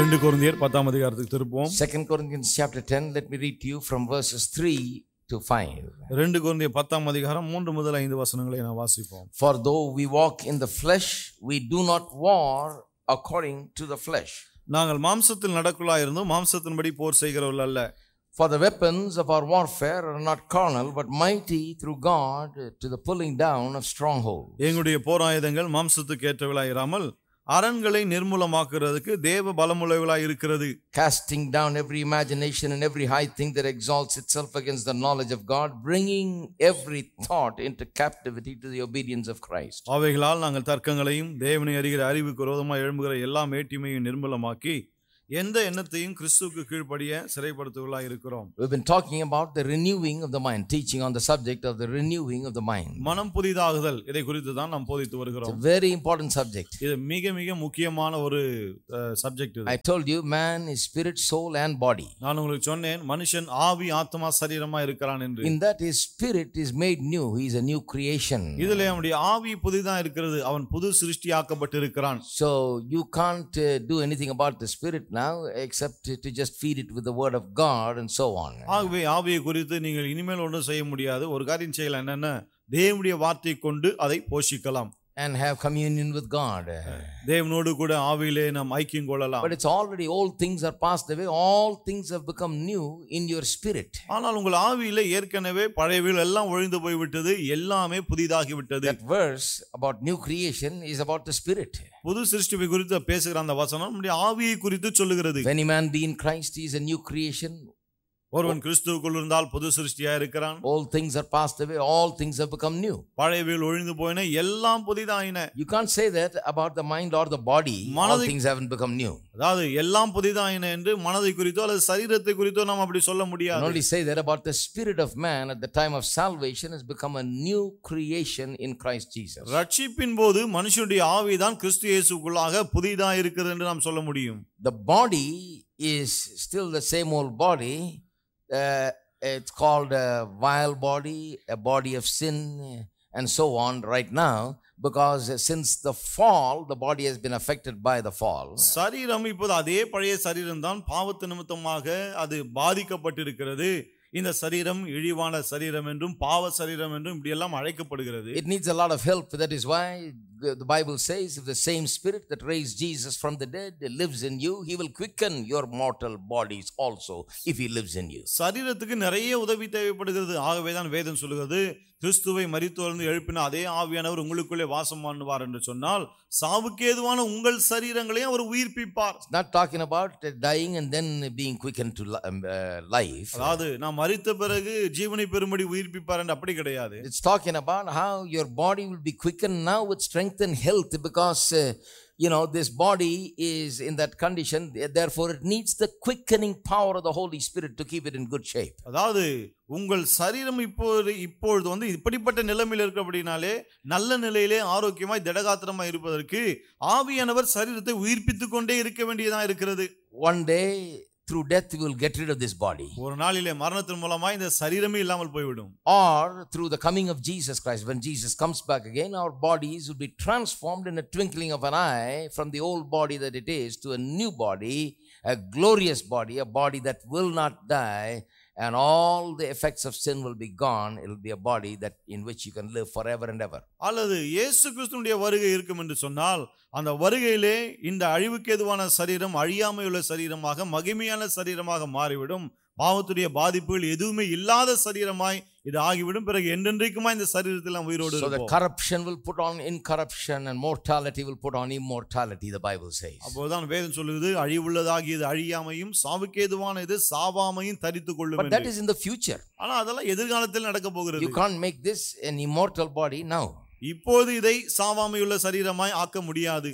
2 கொரிந்தியர் 10ஆம் அதிகாரத்துக்கு திருப்புவோம். 2 Corinthians chapter 10, let me read to you from verses 3 to 5. 2 கொரிந்தியர் 10ஆம் அதிகாரம் 3 முதல் 5 வசனங்களை நாம் வாசிப்போம். For though we walk in the flesh, we do not war according to the flesh. நாங்கள் மாம்சத்தில் நடக்குள்ளாயிருந்தும் மாம்சத்தின்படி போர் செய்கிறவர்கள் அல்ல. For the weapons of our warfare are not carnal, but mighty through God to the pulling down of strongholds. எங்களுடைய போராயுதங்கள் மாம்சத்துக்கு ஏற்றவைகளாயிராமல் அரண்களை நிர்மூலமாக்குறதுக்கு தேவ பலமுள்ளவைகளாய் இருக்கிறது. Casting down every imagination and every high thing that exalts itself against the knowledge of God, bringing every thought into captivity to the obedience of Christ. அவைகளால் நாங்கள் தர்க்கங்களையும் தேவனை அறிகிற அறிவுக்கு விரோதமாக எழும்புகிற எல்லா மேட்டிமையும் நிர்மூலமாக்கி எந்த எண்ணத்தையும் கிறிஸ்துவுக்கு கீழ்ப்படிய சிறைப்படுத்துவர்களாய் இருக்கிறோம். We've been talking about the renewing of the mind, teaching on the subject of the renewing of the mind. மனம் புதிதாகுதல், இதை குறித்து தான் நாம் போதித்து வருகிறோம். It's a very important subject. இது மிக மிக முக்கியமான ஒரு சப்ஜெக்ட் இது. I told you man is spirit, soul and body. நான் உங்களுக்கு சொன்னேன் மனுஷன் ஆவி ஆத்மா சரீரமா இருக்கிறான் என்று. In that his spirit is made new, he is a new creation. இதிலே அவனுடைய ஆவி புதிதா இருக்கிறது, அவன் புது சிருஷ்டியாக்கப்பட்டு இருக்கிறான். So you can't do anything about the spirit now except to just feed it with the word of God and so on. ஆகவே ஆவியை குறித்து நீங்கள் இனிமேல் ஒன்றும் செய்ய முடியாது. ஒரு காரியம் செய்யலாம், என்னன்னா தேவனுடைய வார்த்தையை கொண்டு அதை போஷிக்கலாம் and have communion with God. தேவனோடு கூட ஆவியிலே நாம் ஐக்கியம் கொள்ளலாம். But it's already old things are passed away, all things have become new in your spirit. ஆனால் உங்கள் ஆவியிலே ஏற்கனவே பழையவைகள் எல்லாம் ஒழிந்து போய் விட்டது, எல்லாமே புதிதாகி விட்டது. That verse about new creation is about the spirit. புது சிருஷ்டியை குறித்து பேசுகிற அந்த வசனம் நம்முடைய ஆவியை குறித்து சொல்லுகிறது. If any man be in Christ, he is a new creation. ஒருவன் கிறிஸ்துவுக்குள் இருந்தால் புது சிருஷ்டியா இருக்கிறான். All things are passed away, all things have become new. பழையவைகள் ஒழிந்து போயின, எல்லாம் புதிதாயின. You can't say that about the mind or the body, all things haven't become new. அதாவது எல்லாம் புதிதாயின என்று மனதை குறித்தோ அல்லது சரீரத்தை குறித்தோ நாம் அப்படி சொல்ல முடியாது. You only say that about the spirit of man at the time of salvation has become a new creation in Christ Jesus. ரட்சிப்பின் போது மனுஷனுடைய ஆவிதான் கிறிஸ்து இயேசுக்குள்ளாக புதிதா இருக்குது என்று நாம் சொல்ல முடியும். The body is still the same old body. It's called a vile body, a body of sin and so on right now, because since the fall the body has been affected by the fall. சரீரம் இப்போது அதே பழைய சரீரம் தான், பாவத்து நிமித்தமாக அது பாதிக்கப்பட்டிருக்கிறது. இந்த சரீரம் இழிவான சரீரம் என்றும் பாவ சரீரம் என்றும் இப்படி எல்லாம் அழைக்கப்படுகிறது. It needs a lot of help. That is why the Bible says, if the same spirit that raised Jesus from the dead lives in you, he will quicken your mortal bodies also if he lives in you. சரீரத்துக்கு நிறைய உதவி தேவைப்படுகிறது. ஆகவே தான் வேதம் சொல்லுகிறது, கிறிஸ்துவை மரித்தோர்ந்து எழுப்பின அதே ஆவியானவர் உங்களுக்குள்ளே வாசம் பண்ணுவார் என்று சொன்னால் சாவுக்கு ஏதுவான உங்கள் சரீரங்களையும் அவர் உயிர்ப்பிப்பார். Not talking about dying and then being quickened to life. அதாவது நாம் மரித்த பிறகு ஜீவனை பெறும்படி உயிர்ப்பிப்பார் என்று அப்படி கிடையாது. It's talking about how your body will be quickened now with strength and health, because this body is in that condition, therefore it needs the quickening power of the Holy Spirit to keep it in good shape. அதாவது உங்கள் சரீரம் இப்பொழுது இப்படிப்பட்ட நிலைமையில் இருக்கிறபடினாலே நல்ல நிலையிலே ஆரோக்கியமாய் திடகாத்திரமாய் இருப்பதற்கு ஆவியானவர் சரீரத்தை உயிர்ப்பித்துக் கொண்டே இருக்க வேண்டியதா இருக்கிறது. One day through death we will get rid of this body, ஒரு நாளிலே மரணத்தின் மூலமா இந்த சரீரமே இல்லாமல் போய்விடும். or through the coming of Jesus Christ, when Jesus comes back again, our bodies will be transformed in a twinkling of an eye from the old body that it is to a new body, a glorious body, a body that will not die, and all the effects of sin will be gone. It will be a body that in which you can live forever and ever. அல்லது இயேசு கிறிஸ்துவினுடைய வருகை இருக்கும் என்று சொன்னால் அந்த வருகையிலே இந்த அழிவுக்கு ஏதுவான சரீரம் அழியாமையுள்ள சரீரமாக மகிமையான சரீரமாக மாறிவிடும். பாவத்துடைய பாதிப்புகள் எதுவுமே இல்லாத சரீரமாய் இது ஆகிவிடும். பிறகு என்றென்றைக்குமா இந்த சரீரத்தில் நாம் உயிரோடு இருப்போம். So the இருப்போம். corruption will put on incorruption and mortality will put on immortality, the Bible says. அப்போதான் வேதம் சொல்லுது, அழிவுள்ளதாகியது அழியாமையும் சாவுக்கேதுவான இது சாவாமையும் தரித்துக் கொள்ளும் என்று. But that is in the future. ஆனா அதெல்லாம் எதிர்காலத்தில் நடக்க போகிறது. You can't make this an immortal body now. இப்போது இதை சாவாமையுள்ள சரீரமாய் ஆக்க முடியாது.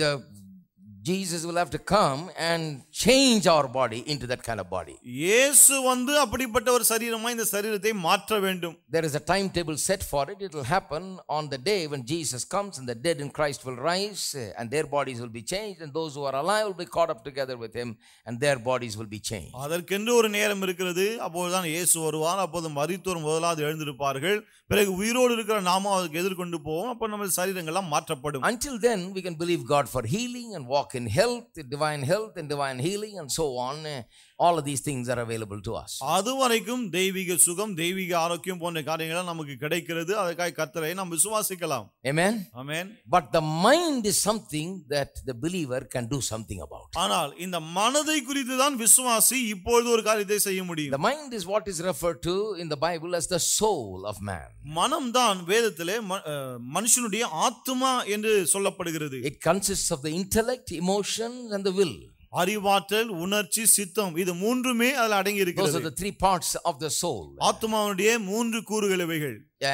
Jesus will have to come and change our body into that kind of body. இயேசு அப்படிப்பட்ட ஒரு சரீரமாய் இந்த சரீரத்தை மாற்ற வேண்டும். There is a timetable set for it. It will happen on the day when Jesus comes, and the dead in Christ will rise and their bodies will be changed, and those who are alive will be caught up together with him and their bodies will be changed. அதற்கென்று ஒரு நேரம் இருக்கிறது. அப்போதுதான் இயேசு வருவார். அப்போது மரித்தோர் முதலாவது எழுந்திருப்பார்கள். பிறகு உயிரோடு இருக்கிற நாம அதுக்கு எதிர்கொண்டு போவோம். அப்போ நம்ம சரீரங்கள் எல்லாம் மாற்றப்படும். Until then we can believe God for healing and walk in health, and divine healing, and so on. All of these things are available to us. அதுவரைக்கும் தெய்வீக சுகம், தெய்வீக ஆரோக்கியம் போன்ற காரியங்கள் நமக்கு கிடைக்கிறது. அதற்காக கர்த்தரை நாம் விசுவாசிக்கலாம். Amen. Amen. But the mind is something that the believer can do something about. ஆனால் இந்த மனதை குறித்து தான் விசுவாசி இப்பொழுது ஒரு காரியத்தை செய்ய முடியும். The mind is what is referred to in the Bible as the soul of man. மனம் தான் வேதத்திலே மனுஷனுடைய ஆத்துமா என்று சொல்லப்படுகிறது. It consists of the intellect, emotions, and the will. அறிவாற்றல், உணர்ச்சி, சித்தம், இது மூன்றுமே அதில் அடங்கி இருக்கிறது. Those are the three parts of the soul. ஆத்துமாவுடைய மூன்று கூறுகள் இவைகள்.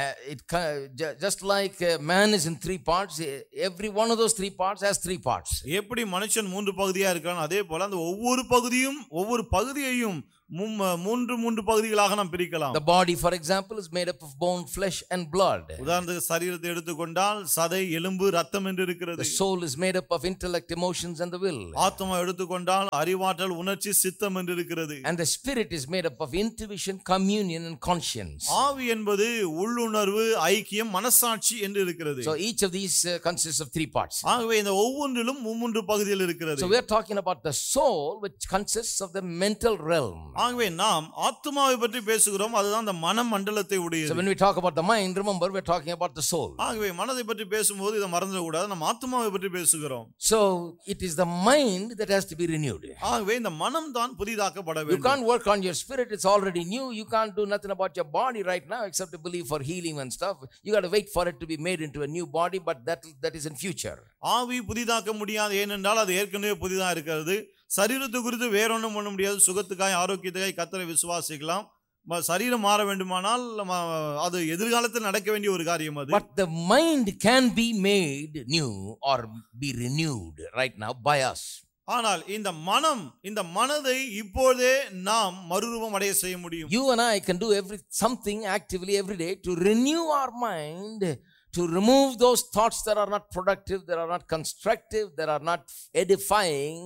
Just like man is in three parts, every one of those three parts has three parts. எப்படி மனுஷன் மூன்று பகுதியா இருக்கான், அதே போல அந்த ஒவ்வொரு பகுதியையும் மூன்று பகுதிகளாக நாம் பிரிக்கலாம். The body, for example, is made up of bone, flesh, and blood. உதாரணத்துக்கு சரீரத்தை எடுத்துக்கொண்டால் சதை, எலும்பு, ரத்தம் என்று இருக்கிறது. The soul is made up of intellect, emotions, and the will. ஆத்மா எடுத்துக்கொண்டால் அறிவாற்றல், உணர்ச்சி, சித்தம் என்று இருக்கிறது. And the spirit is made up of intuition, communion, and conscience. ஆவி என்பது உள்ளுணர்வு, ஐக்கியம், மனசாட்சி என்று இருக்கிறது. So each of these consists of three parts. ஆகவே இந்த ஒவ்வொன்றிலும் மூன்று பகுதிகள் இருக்கிறது. So we are talking about the soul, which consists of the mental realm. ஆகவே நாம் ஆத்துமாவை பற்றி பேசுகிறோம், அதுதான் அந்த மன மண்டலத்தை உடையது. So when we talk about the mind, remember we are talking about the soul. ஆகவே மனதை பற்றி பேசும்போது இதை மறந்துட கூடாது, நம்ம ஆத்துமாவை பற்றி பேசுகிறோம். So it is the mind that has to be renewed. ஆகவே இந்த மனம் தான் புதிதாக்கப்பட வேண்டும். You can't work on your spirit, it's already new. You can't do nothing about your body right now except to believe for healing and stuff. You got to wait for it to be made into a new body, but that is in future. ஆவி புதிதாக்க முடியாது, ஏனென்றால் அது ஏற்கனவே புதிதா இருக்கிறது. சரீரத்தை குறித்து வேற ஒன்றும் பண்ண முடியாது. சுகத்துக்காய், ஆரோக்கியத்துக்காய் கர்த்தரை விசுவாசிக்கலாம். சரீரம் மாற வேண்டுமானால் அது எதிர்காலத்தில் நடக்க வேண்டிய ஒரு காரியம் அது. But the mind can be made new or be renewed right now by us. ஆனால் இந்த மனதை இப்போதே நாம் மறுரூபம் அடைய செய்ய முடியும். You and I can do something actively every day to renew our mind, to remove those thoughts that are not productive, that are not constructive, that are not edifying,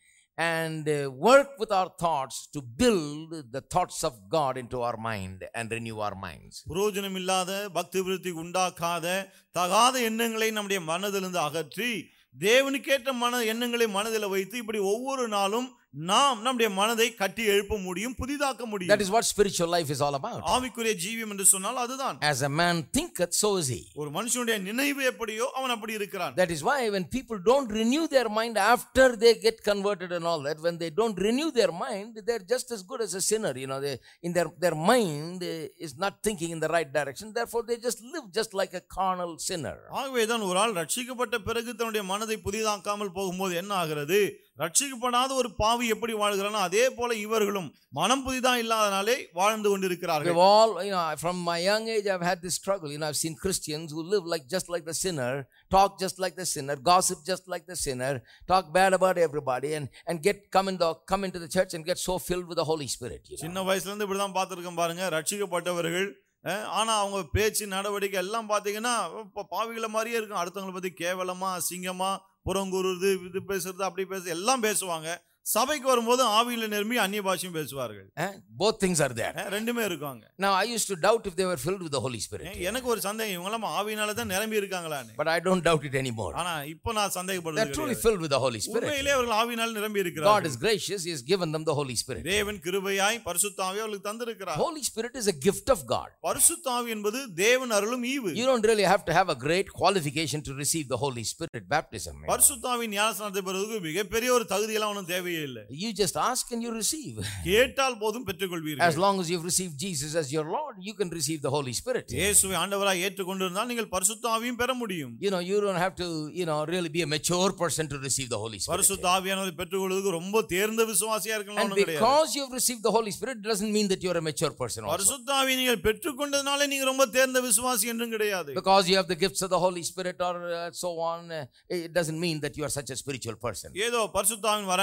and work with our thoughts to build the thoughts of God into our mind and renew our minds. பிரயோஜனம் இல்லாத, பக்தி விருத்தி உண்டாக்காத, தகாத எண்ணங்களை நம்முடைய மனதிலிருந்து அகற்றி தேவனுக்கேற்ற எண்ணங்களை மனதில் வைத்து இப்படி ஒவ்வொரு நாளும் நாம் நம்முடைய மனதை கட்டி எழுப்ப முடியும், புதிதாக்க முடியும். That is what spiritual life is all about. ஆவிக்குரிய ஜீவியம் என்று சொன்னால் அதுதான். As a man thinketh, so is he. ஒரு மனுஷனுடைய நினைவு எப்படியோ அவன் அப்படி இருக்கிறான். That is why when people don't renew their mind after they get converted and all that, when they don't renew their mind, they're just as good as a sinner. You know, their mind is not thinking in the right direction. Therefore, they just live just like a carnal sinner. ஆகவேதான் ஒரு ஆள் ரட்சிக்கப்பட்ட பிறகு தன்னுடைய மனதை புதிதாக்காமல் போகும்போது என்ன ஆகிறது? ரட்சிக்கப்படாத ஒரு பாவி எப்படி வாழ்கிறானோ அதே போல இவர்களும் மனம் புதிதா இல்லாதனாலே வாழ்ந்து கொண்டிருக்கிறார்கள். We've all, from my young age I've had this struggle. I've seen Christians who live just like the sinner, talk just like the sinner, gossip just like the sinner, talk bad about everybody, and come into the church and get so filled with the Holy Spirit. சின்ன வயசுல இருந்து இப்படிதான் பார்த்திருக்கேன் பாருங்க. ரட்சிக்கப்பட்டவர்கள் ஆனா அவங்க பேச்சு, நடவடிக்கை எல்லாம் பாத்தீங்கன்னா பாவிகளை மாதிரியே இருக்கும். அடுத்தவங்களை பத்தி கேவலமா, அசிங்கமா, புறங்கூறுறது, இது பேசுறது, அப்படி பேசுறது எல்லாம் பேசுவாங்க. சபைக்கு வரும்போது ஆவியில நிரம்பி அந்நிய பாஷையும் பேசுவார்கள். Both things are there. ரெண்டுமே இருக்காங்க. Now I used to doubt if they were filled with the Holy Spirit. எனக்கு ஒரு சந்தேகம், இவங்க எல்லாம் ஆவியினால தான் நிரம்பி இருக்காங்களான்னு. But I don't doubt it anymore. ஆனா இப்போ நான் சந்தேகப்படுறது They're truly filled with the Holy Spirit. உண்மையிலே அவர்கள் ஆவியினால நிரம்பி இருக்கிறார்கள். God is gracious, he has given them the Holy Spirit. தேவன் கிருபையாய் பரிசுத்த ஆவியை அவர்களுக்கு தந்திருக்கிறார். Holy Spirit is a gift of God. பரிசுத்த ஆவி என்பது தேவன் அருளும் ஈவு. You don't really have to have a great qualification to receive the Holy Spirit baptism. பரிசுத்த ஆவியின் ஞானஸ்நானத்தை பெறுவதற்கு மிகப்பெரிய ஒரு தகுதி எல்லாம் ஒன்றும் தேவையே இல்லை. You just ask and you receive. கேட்டால் போதும் பெற்றுக்கொள்வீர்கள். As long as you've received Jesus as your Lord, you can receive the Holy Spirit. இயேசுவை ஆண்டவராய் ஏற்றுக்கொண்டிருந்தால் நீங்கள் பரிசுத்த ஆவியும் பெற முடியும். You don't have to, really be a mature person to receive the Holy Spirit. பரிசுத்த ஆவியானவரை பெற்றுக்கொள்வதற்கு ரொம்ப தேர்ந்த விசுவாசியா இருக்கணும் ஒண்ணும் கிடையாது. And because you've received the Holy Spirit doesn't mean that you're a mature person also. பரிசுத்த ஆவியை நீங்கள் பெற்றுக்கொண்டதனால நீங்க ரொம்ப தேர்ந்த விசுவாசி என்றும் கிடையாது. Because you have the gifts of the Holy Spirit or so on, it doesn't mean that you are such a spiritual person. ஏதோ பரிசுத்த ஆவியின் வரங்கள் எல்லாம்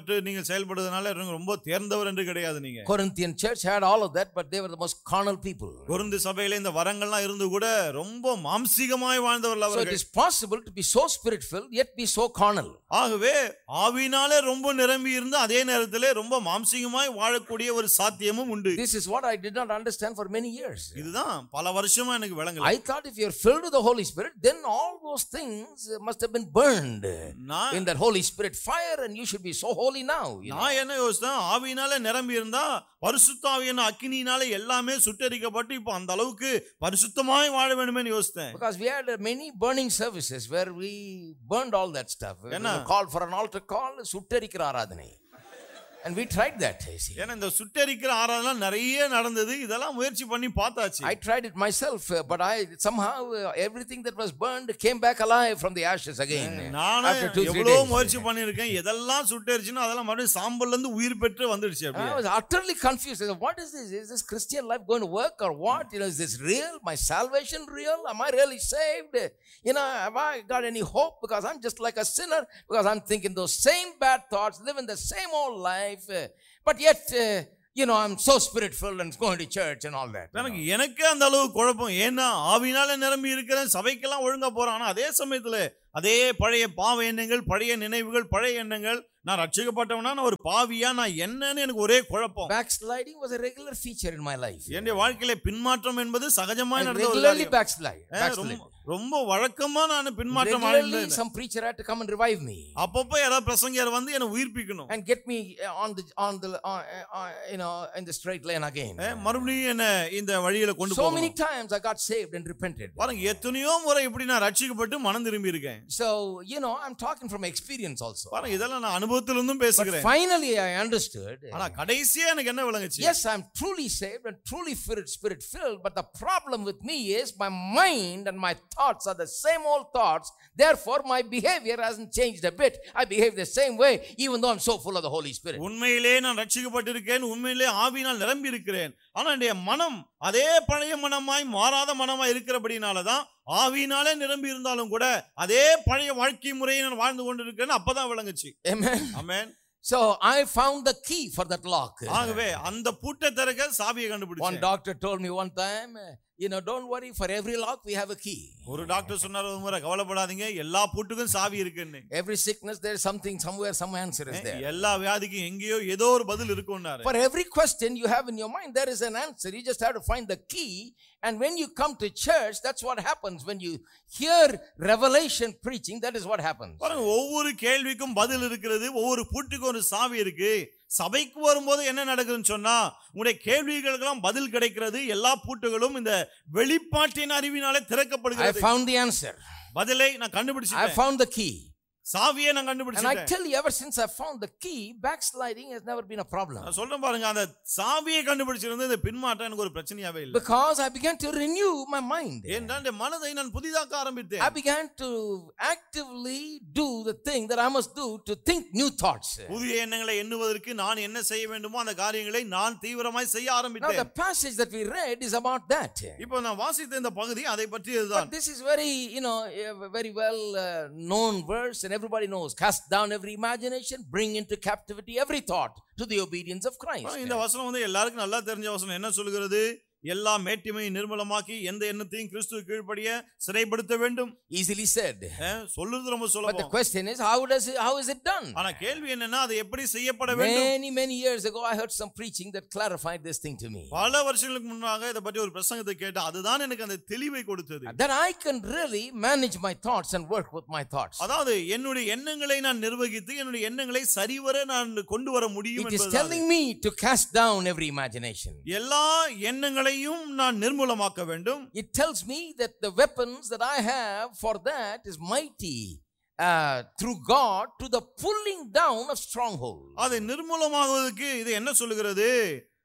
பெற்று நீங்கள் செயல்படுவதனால ரொம்ப தேர்ந்தவர் என்று கிடையாது நீங்க. Corinthian church had all of that, but they were the most carnal people. Corinth சபையிலே இந்த வரங்கள்லாம் இருந்து கூட ரொம்ப மாம்சீகமாய் வாழ்ந்தவர்கள் So it அவர்கள். is possible to be so spirit filled yet be so carnal. ஆகவே ஆவியினாலே ரொம்ப நிரம்பி இருந்து அதே நேரத்திலே ரொம்ப மாம்சீகமாய் வாழக்கூடிய ஒரு சாத்தியமும் உண்டு. This is what I did not understand for many years. இதுதான் பல வருஷமா எனக்கு விளங்கல. I thought if you are filled with the Holy Spirit, then all those things must have been burned in that Holy Spirit fire, and you should be so holy now. நான் என்ன யோசித்தேன், ஆவியினாலே நிரம்பி இருந்தா பரிசுத்த ஆவியான அக்கினியினாலே எல்லாமே சுட்டெரிக்கப்பட்டு இப்போ அந்த அளவுக்கு பரிசுத்தமாய் வாழ வேண்டும்னு யோசித்தேன். Because we had many burning services where we burned all that stuff. Called for an altar call, சுட்டெரிக்கிற ஆராதனை. And we tried that, you see. ஏன்னா இந்த சுட்டெரிக்கிற ஆராதனை நிறைய நடந்தது. இதெல்லாம் முயற்சி பண்ணி பார்த்தாச்சு. I tried it myself, but somehow everything that was burned came back alive from the ashes again. நான் எவ்வளவு முயற்சி பண்ணிருக்கேன், எதெல்லாம் சுட்டெரிச்சுனோ அதெல்லாம் மறுபடியும் சாம்பல்ல இருந்து உயிர் பெற்று வந்துடுச்சு அப்படியே. I was utterly confused. What is this? Is this Christian life going to work or what? Is this real? My salvation real? Am I really saved? Have I got any hope? Because I'm just like a sinner. Because I'm thinking those same bad thoughts, living the same old life. But yet, I'm so spirit filled and going to church and all that. எனக்கு அந்த அளவு குழப்பம். ஏன்னா ஆவியினால நிரம்பி இருக்கிறேன், சபைக்கெல்லாம் ஒழுங்கா போறேன். ஆனா அதே சமயத்துல அதே பழைய பாவ எண்ணங்கள், பழைய நினைவுகள், பழைய எண்ணங்கள், நான் ரட்சிக்கப்பட்டவனா, நான் ஒரு பாவியா, நான் என்னன்னு எனக்கு ஒரே குழப்பம். Backsliding was a regular feature in my life. என்னுடைய வாழ்க்கையில பின்மாற்றம் என்பது சகஜமாய் நடந்த ஒரு regularly backslide. ரொம்ப வழக்கமா நான் பின்மாற்றம் regularly some preacher had to come and revive me. அப்பப்ப யாராவது பிரசங்கியார் வந்து என்ன உயிர்ப்பிக்கணும். And get me on the in the straight lane again. மறுபடியும் என்ன இந்த வழியில கொண்டு போகணும். So போகணும். many times I got saved and repented. பாருங்க எத்தனையோ முறை இப்படி நான் ரட்சிக்கப்பட்டு மனம் திரும்பி இருக்கேன். So I'm talking from experience also. பாருங்க இதெல்லாம் நான் அனுபவத்திலிருந்தும் பேசுகிறேன். But finally I understood. ஆனா கடைசியா எனக்கு என்ன விளங்குச்சு? Yes, I'm truly saved and truly spirit filled, but the problem with me is my mind and my thoughts are the same old thoughts. Therefore my behavior hasn't changed a bit. I behave the same way even though I'm so full of the Holy Spirit. உண்மையிலே நான் ரட்சிக்கப்பட்டிருக்கேன், உண்மையிலே ஆவியினால் நிரம்பி இருக்கிறேன். ஆனா என்னுடைய மனம் அதே பழைய மனமாய் மாறாத மனமாய் இருக்கிறபடினால தான் ஆவியினாலே நிரம்பி இருந்தாலும் கூட அதே பழைய வாழ்க்கை முறையை நான் வாழ்ந்து கொண்டிருக்கேன். அப்பதான் விளங்குச்சு. Amen. Amen. So I found the key for that lock. ஆகவே அந்த பூட்டை திறக்க சாவியை கண்டுபிடிச்சேன். One doctor told me one time, don't worry, for every lock we have a key. ஒரு டாக்டர் சொன்னார் ஒரு முறை, கவலைப்படாதீங்க, எல்லா பூட்டுக்கும் சாவி இருக்குன்னு. Every sickness there is something somewhere, some answer is there. எல்லா வியாதிக்கும் எங்கேயோ ஏதோ ஒரு பதில் இருக்கும்னாரு. For every question you have in your mind there is an answer. You just have to find the key, and when you come to church, that's what happens. When you hear revelation preaching, that is what happens. பாருங்க ஒவ்வொரு கேள்விக்கும் பதில் இருக்கிறது, ஒவ்வொரு பூட்டுக்கும் ஒரு சாவி இருக்கு. சபைக்கு வரும்போது என்ன நடக்குதுன்னு சொன்னா, உங்களுடைய கேள்விகளுக்கெல்லாம் பதில் கிடைக்கிறது. எல்லா பூட்டுகளும் இந்த வெளிப்பாட்டின் அறிவினாலே திறக்கப்படுகிறது. I found the answer. பதிலை நான் கண்டுபிடிச்சேன். I found the key. சாவியை நான் கண்டுபிடிச்சேன். And I tell you, ever since I found the key, backsliding has never been a problem. நான் சொல்றேன் பாருங்க, அந்த சாவியை கண்டுபிடிச்சிருந்தது இந்த பின்மாற்றம் எனக்கு ஒரு பிரச்சனையாவே இல்லை. Because I began to renew my mind. ஏனென்றால் என் மனதை நான் புதிதாக்க ஆரம்பித்தேன். I began to actively do the thing that I must do to think new thoughts. புதிய எண்ணங்களை எண்ணுவதற்கு நான் என்ன செய்ய வேண்டுமோ அந்த காரியங்களை நான் தீவிரமாய் செய்ய ஆரம்பித்தேன். Now the passage that we read is about that. இப்போ நான் வாசித்த இந்த பகுதி அதை பற்றியதுதான். But this is very, very well known verse, and everybody knows. Cast down every imagination, bring into captivity every thought to the obedience of Christ. இந்த வசனம் வந்து எல்லாருக்கும் நல்லா தெரிஞ்ச வசனம். என்ன சொல்கிறது? எல்லா மேட்டிமையை நிர்மலமாக்கி எந்த எண்ணத்தையும் கிறிஸ்துவுக்கு கீழ்ப்படிய சிறைப்படுத்த வேண்டும். Easily said. சொல்றது ரொம்ப சுலபம். But the question is, how is it done? ஆனா கேள்வி என்னன்னா, அது எப்படி செய்யப்பட வேண்டும்? Many years ago I heard some preaching that clarified this thing to me. பல வருஷங்களுக்கு முன்னாக இத பற்றி ஒரு பிரசங்கத்தை கேட்டேன். அதுதான் எனக்கு அந்த தெளிவை கொடுத்தது. That I can really manage my thoughts and work with my thoughts. அதாவது என்னுடைய எண்ணங்களை நான் நிர்வகித்து என்னுடைய எண்ணங்களை சரிவர நான் கொண்டு வர முடியும் என்பது. It is telling me to cast down every imagination. எல்லா எண்ணங்களை நான் நிர்மூலமாக்க வேண்டும். It tells me that the weapons that I have for that is mighty through God to the pulling down of strongholds. அதை நிர்மூலமாகுவதற்கு இது என்ன சொல்கிறது?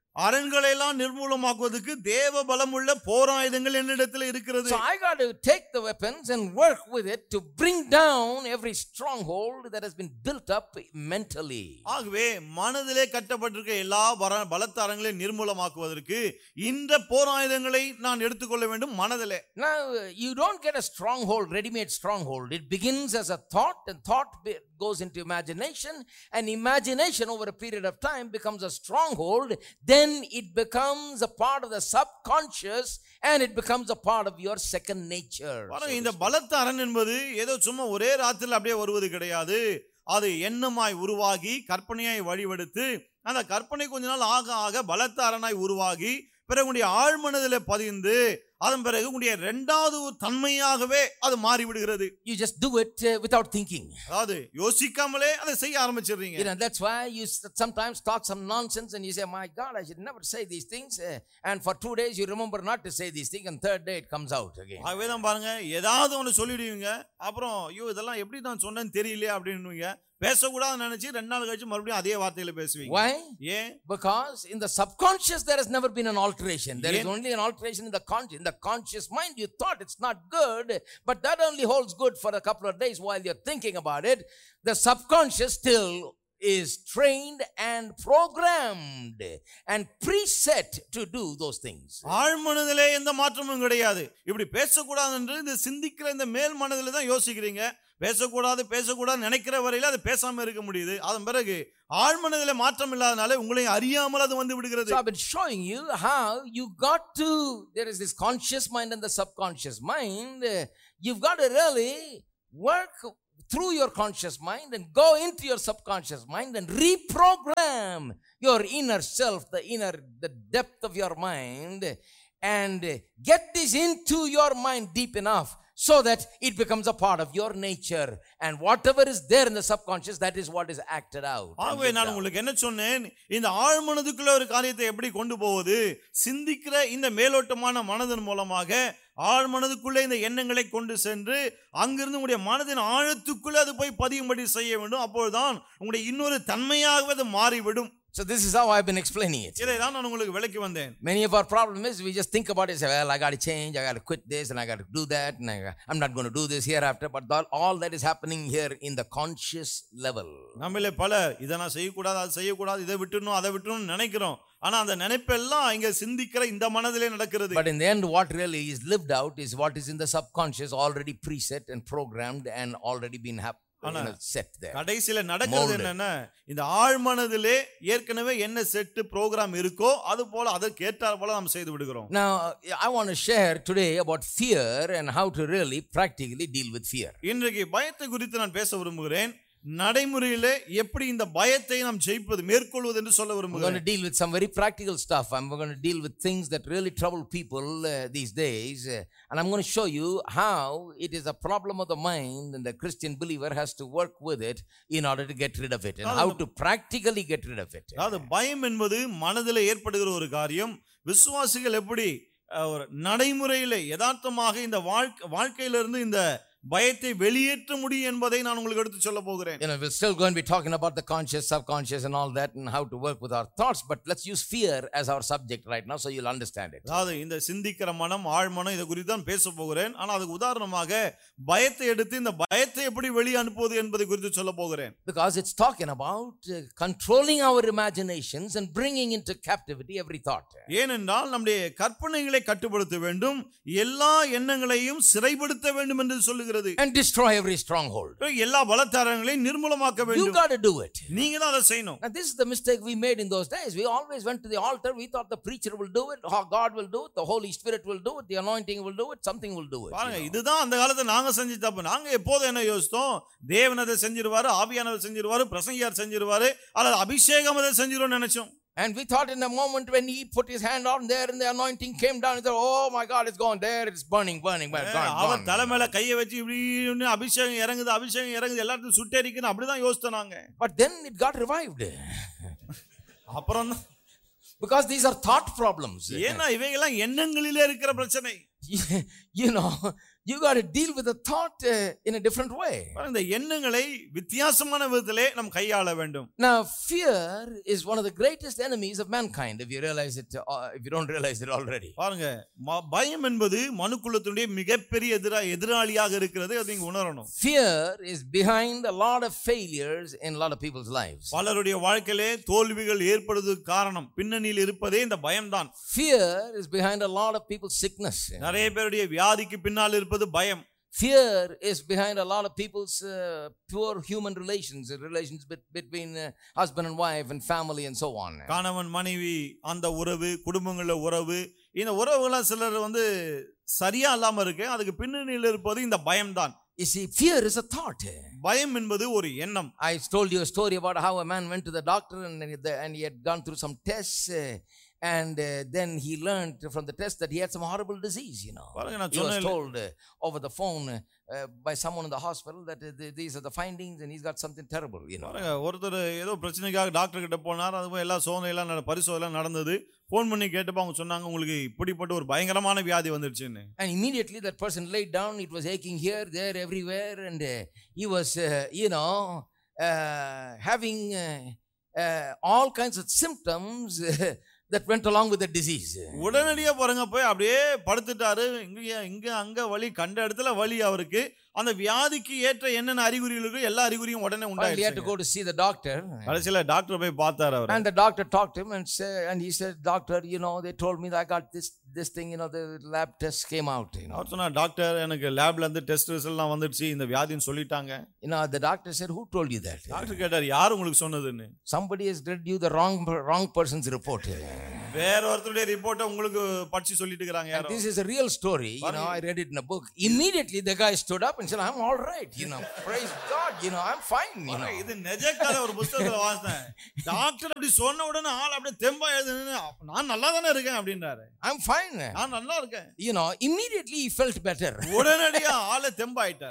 அரண்களை எல்லாம் நிர்மூலமாக்குவதற்கு தேவ பலமுள்ள போராயுதங்கள் என்னிடத்தில் இருக்கிறது. So I got to take the weapons and work with it to bring down every stronghold that has been built up mentally. ஆகவே மனதிலே கட்டப்பட்டிருக்க எல்லா பலத்த அரண்களையும் நிர்மூலமாக்குவதற்கு இந்த போராயுதங்களை நான் எடுத்துக்கொள்ள வேண்டும் மனதிலே. Now you don't get a stronghold, ready-made stronghold. It begins as a thought, and thought goes into imagination, and imagination over a period of time becomes a stronghold. Then it becomes a part of the subconscious, and it becomes a part of your second nature. பாருங்க, இந்த பலத்த அரண் என்பது ஏதோ சும்மா ஒரே ராத்திரியில் அப்படியே வருவது கிடையாது. அது எண்ணமாய் உருவாகி கற்பனையாய் வழிவெடுத்து அந்த கற்பனை கொஞ்ச நாள் ஆக ஆக பலத்த அரணாய் உருவாகி பிறகு உங்களுடைய ஆழ்மனதில் பதிந்து அதன் பிறகு உங்களுடைய இரண்டாவது தன்மையாகவே அது மாறிவிடுகிறது. You just do it without thinking. அதாவது யோசிக்காமலே அதை செய்ய ஆரம்பிச்சிடுறீங்க. You know, that's why you sometimes talk some nonsense and you say, my God, I should never say these things, and for 2 days you remember not to say these things, and third day it comes out again. ஆகவே தான் பாருங்க, ஏதாவது ஒன்று சொல்லிடுவீங்க, அப்புறம் ஐயோ இதெல்லாம் எப்படி நான் சொன்னேன்னு தெரியலையே அப்படின்னுவீங்க. பேசக்கூடாதுன்னு நினைச்சு 2 நாள் கழிச்சு மறுபடியும் அதே வார்த்தையில பேசுவீங்க. Why? ஏன்? Because in the subconscious there has never been an alteration. There is only an alteration in the conscious. In the conscious mind you thought it's not good, but that only holds good for a couple of days while you're thinking about it. The subconscious still is trained and programmed and preset to do those things. ஆழ்மனதிலே எந்த மாற்றமும் கிடையாது. இப்படி பேசக்கூடாது என்று இந்த சிந்திக்கிற இந்த மேல் மனதில தான் யோசிக்கிறீங்க. பேசக்கூடாது நினைக்கிற வரையில அது பேசாம இருக்க முடியுது. அதன் பிறகு ஆழ்மனதிலே மாற்றம் இல்லாதனால உங்களை அறியாமல் அது வந்து விடுகிறது. So I've been showing you how you got to, there is this conscious mind and the subconscious mind. You've got to really work through your conscious mind and go into your subconscious mind and reprogram your inner self, the depth of your mind, and get this into your mind deep enough so that it becomes a part of your nature, and whatever is there in the subconscious, that is what is acted out. ஆகவே நான் உங்களுக்கு என்ன சொன்னேன், இந்த ஆழ்மனதுக்குள்ள ஒரு காரியத்தை எப்படி கொண்டு போவது, சிந்திக்கிற இந்த மேலோட்டமான மனதின் மூலமாக ஆழ்மனதுக்குள்ளே இந்த எண்ணங்களை கொண்டு சென்று அங்கிருந்து உங்களுடைய மனதின் ஆழத்துக்குள்ளே அது போய் பதியும்படி செய்ய வேண்டும். அப்பொழுதுதான் உங்களுடைய இன்னொரு தன்மையாகவே அது மாறிவிடும். So this is how I've been explaining it. இதை தான் நான் உங்களுக்கு விளக்கி வந்தேன். Many of our problem is we just think about it, say, well, I got to change, I got to quit this, and I got to do that, and I'm not going to do this hereafter. But all that is happening here in the conscious level. நம்மளே பல இதை நான் செய்யக்கூடாது, அது செய்யக்கூடாது, இதை விட்டுணும், அதை விட்டுணும் நினைக்கிறோம். ஆனா அந்த நினைப்பெல்லாம் இங்க சிந்திக்கிற இந்த மனதிலே நடக்கிறது. But in the end, what really is lived out is what is in the subconscious, already preset and programmed and already been set there. கடைசில நடக்கிறது என்னன்னா, இந்த ஆழ்மனதிலே ஏற்கனவே என்ன செட் ப்ரோகிராம் இருக்கோ அது போல அதற்கு ஏற்றார் போல நாம் செய்து விடுகிறோம். Now I want to share today about fear and how to really practically deal with fear. இன்றைக்கு பயத்தை குறித்து நான் பேச விரும்புகிறேன். நடைமுறையிலே எப்படி இந்த பயத்தை நாம் ஜெயிப்பது மேற்கொள்வது என்று சொல்ல விரும்புகிறேன். I'm going to deal with some very practical stuff. I'm going to deal with things that really trouble people these days, and I'm going to show you how it is a problem of the mind, and the Christian believer has to work with it in order to get rid of it, and how to practically get rid of it. அது பயம் என்பது மனதிலே ஏற்படுகிற ஒரு காரியம். விசுவாசிகள் எப்படி நடைமுறையிலே யதார்த்தமாக இந்த வாழ்க்கையிலிருந்து இந்த பயத்தை வெளியேற்ற முடியும் என்பதை நான் உங்களுக்கு எடுத்து சொல்ல போகிறேன். We're still going to be talking about the conscious, subconscious and all that, and how to work with our thoughts, but let's use fear as our subject right now so you'll understand it. அதாவது இந்த சிந்திக்கிற மனம், ஆழ்மனம் இத குறித்து தான் பேச போகிறேன். ஆனா அதுக்கு உதாரணமாக பயத்தை எடுத்து இந்த பயத்தை எப்படி வெளியே அனுப்புவது என்பதை குறித்து சொல்ல போகிறேன். Because it's talking about controlling our imaginations and bringing into captivity every thought. ஏனென்றால் நம்முடைய கற்பனைகளை கட்டுப்படுத்த வேண்டும், எல்லா எண்ணங்களையும் சிறைப்படுத்த வேண்டும் என்று சொல்லுகிறது. And destroy every stronghold. எல்லா பலத்தாரங்களையும் நிர்மூலமாக்க வேண்டும். You got to do it. நீங்க தான் அதை செய்யணும். Now this is the mistake we made in those days. We always went to the altar. We thought the preacher will do it, God will do it, the Holy Spirit will do it, the anointing will do it, something will do it. பாருங்க, இதுதான் அந்த காலத்துல நாங்க செஞ்ச தப்பு. நாங்க எப்போது என்ன யோசித்தோம், தேவன் அதை செஞ்சிருவாரு, ஆவியானவர் செஞ்சிருவாரு, பிரசங்கியார் செஞ்சிருவாரு, அல்லது அபிஷேகம் அதை செஞ்சிருவோம்னு நினைச்சோம். And we thought in the moment when he put his hand on there and the anointing came down, he thought, oh my God, it's gone there, it's burning. அவர் தலைமையில கையை வச்சு இப்படி அபிஷேகம் இறங்குது எல்லாத்தையும் சுட்டெரிக்கணும் அப்படிதான் யோசித்தோம் நாங்க. But then it got revived. அப்புறம் because these are thought problems. ஏன்னா இவையெல்லாம் எண்ணங்களிலே இருக்கிற பிரச்சனை. You got to deal with the thought in a different way. இந்த எண்ணங்களை வித்தியாசமான விதத்திலே நாம் கையாள வேண்டும். Now, fear is one of the greatest enemies of mankind, if you realize it, if you don't realize it already. பாருங்க, பயம் என்பது மனுக்குலத்தினுடைய மிகப்பெரிய எதிராளியாக இருக்கிறது. அதை நீங்க உணரணும். Fear is behind a lot of failures in a lot of people's lives. பலருடைய வாழ்க்கையிலே தோல்விகள் ஏற்படுவதற்கு காரணம் பின்னணியில் இருப்பதே இந்த பயம்தான். Fear is behind a lot of people's sickness. நிறைய பேருடைய வியாதிக்கு பின்னால் இருப்பது பயம். Fear is behind a lot of people's poor human relations between husband and wife and family and so on. கணவன் மனைவி அந்த உறவு, குடும்பங்கள உறவு, இந்த உறவுகள சிலர் சரியா இல்லாம இருக்கு. அதுக்கு பின்னணியில் இருப்பது இந்த பயம்தான். You see, fear is a thought. பயம் என்பது ஒரு எண்ணம். I told you a story about how a man went to the doctor and he had gone through some tests and then he learned from the test that he had some horrible disease, you know. He was told over the phone by someone in the hospital that these are the findings and he's got something terrible, you know. ஒருத்தர் ஏதோ பிரச்சனைக்காக doctor கிட்ட போனார். அதுவும் எல்லா சோதனையெல்லாம் பரிசோதனை நடந்தது. Phone பண்ணி கேட்டப்ப அவங்க சொன்னாங்க, உங்களுக்கு இப்படிப்பட்ட ஒரு பயங்கரமான வியாதி வந்துருச்சுன்னு. And immediately that person laid down. It was aching here, there, everywhere, and he was having all kinds of symptoms that went along with the disease. உடனடியா பாருங்க, போய் அப்படியே படுத்துட்டாரு. இங்க அங்க வலி, கண்ட இடத்துல வலி. அவருக்கு அந்த வியாதிக்கு ஏற்ற என்னென்ன அறிகுறிகள் இருக்கு எல்லா அறிகுறியும் உடனே உண்டாயிடுச்சு. He had to go to see the doctor. கடைசில டாக்டர் போய் பார்த்தாரு அவர். And the doctor talked to him and he said, doctor, they told me that I got this thing, the lab test came out, அவர் சொன்னா, doctor, எனக்கு லேப்ல இருந்து test ரிசல்ட்லாம் வந்துருச்சு, இந்த வியாதின்னு சொல்லிட்டாங்க. The doctor said, who told you that? Doctor கேட்டார், யார் உங்களுக்கு சொன்னதுன்னு. Somebody has read you the wrong person's report. வேற ஒருத்தருடைய ரிப்போர்ட்ட உங்களுக்கு படிச்சு சொல்லிட்டு இருக்காங்க யாரோ. This is a real story. I read it in a book. Immediately the guy stood up and said, I'm all right. Praise God. I'm fine. இது நிஜ கதை. ஒரு புத்தகத்துல வாசித்தேன். டாக்டர் அப்படி சொன்ன உடனே ஆள் அப்படியே தெம்பா எழுதுன்னு, நான் நல்லா தானே இருக்கேன் அப்படின்றாரு. I'm fine. நான் நல்லா இருக்கேன். Immediately he felt better. உடனடியா ஆளே தெம்பாயிட்டார்.